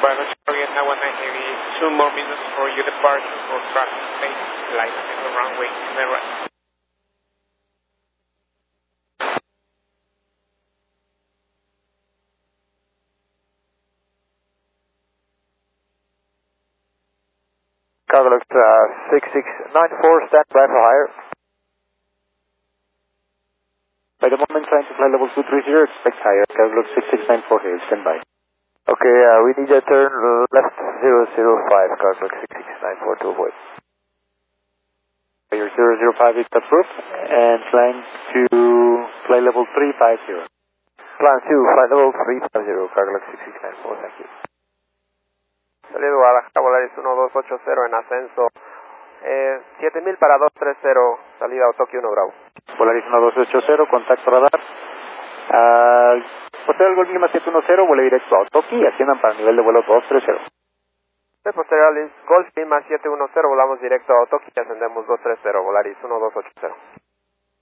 Bueno, Vietnam 19 Heavy, 2 more minutes for your departure for traffic space, flight in the runway to the right. Cargolux 6694, stand by for higher. By the moment trying to fly level 230, expect higher. Cargolux 6694 here, stand by. Okay, we need a turn left 005, Cargolux 6694 to avoid. Your 005 is approved, and climb to fly level 350. Climb to fly level 350, Cargolux 6694, thank you. Salido Guadalajara, Volaris 1280 en ascenso, 7000 para 230, salida a Tokio 1 Bravo. Volaris 1280, contacto radar. Posterior Golf Lima 710, vuelo directo a Otoki y asciendan para el nivel de vuelo 230. De posterior Golf Lima 710, volamos directo a Otoki y ascendemos 230, Volaris 1280.